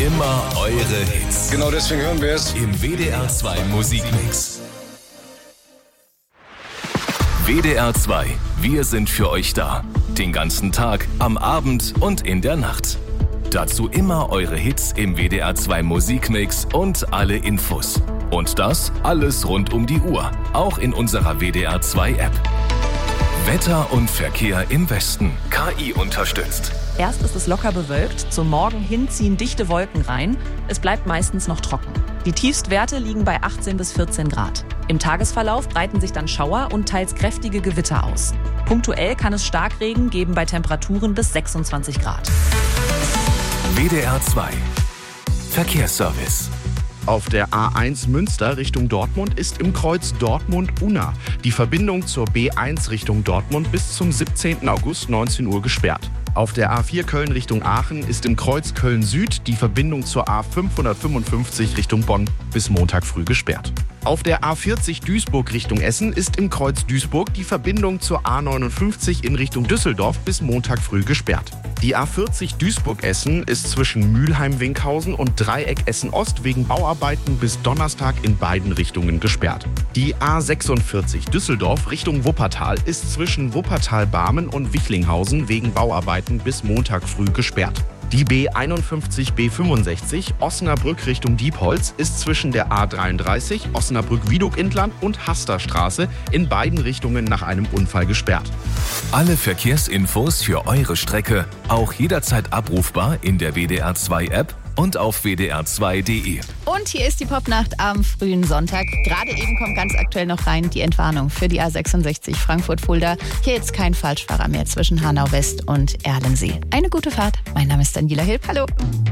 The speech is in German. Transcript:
Immer eure Hits. Genau deswegen hören wir es im WDR 2 Musikmix. WDR 2, wir sind für euch da. Den ganzen Tag, am Abend und in der Nacht. Dazu immer eure Hits im WDR 2 Musikmix und alle Infos. Und das alles rund um die Uhr, auch in unserer WDR 2 App. Wetter und Verkehr im Westen, KI unterstützt. Erst ist es locker bewölkt, zum Morgen hin ziehen dichte Wolken rein. Es bleibt meistens noch trocken. Die Tiefstwerte liegen bei 18 bis 14 Grad. Im Tagesverlauf breiten sich dann Schauer und teils kräftige Gewitter aus. Punktuell kann es Starkregen geben bei Temperaturen bis 26 Grad. WDR 2 Verkehrsservice. Auf der A1 Münster Richtung Dortmund ist im Kreuz Dortmund-Unna die Verbindung zur B1 Richtung Dortmund bis zum 17. August 19 Uhr gesperrt. Auf der A4 Köln Richtung Aachen ist im Kreuz Köln-Süd die Verbindung zur A555 Richtung Bonn bis Montag früh gesperrt. Auf der A40 Duisburg Richtung Essen ist im Kreuz Duisburg die Verbindung zur A59 in Richtung Düsseldorf bis Montag früh gesperrt. Die A40 Duisburg-Essen ist zwischen Mülheim-Winkhausen und Dreieck Essen-Ost wegen Bauarbeiten bis Donnerstag in beiden Richtungen gesperrt. Die A46 Düsseldorf Richtung Wuppertal ist zwischen Wuppertal-Barmen und Wichlinghausen wegen Bauarbeiten bis Montag früh gesperrt. Die B51/B65 Osnabrück Richtung Diepholz ist zwischen der A33 Osnabrück-Wieduk-Inland und Hasterstraße in beiden Richtungen nach einem Unfall gesperrt. Alle Verkehrsinfos für eure Strecke auch jederzeit abrufbar in der WDR 2 App und auf wdr2.de. Und hier ist die Popnacht am frühen Sonntag. Gerade eben kommt ganz aktuell noch rein die Entwarnung für die A66 Frankfurt-Fulda. Hier jetzt kein Falschfahrer mehr zwischen Hanau West und Erlensee. Eine gute Fahrt. Mein Name ist Daniela Hilb. Hallo.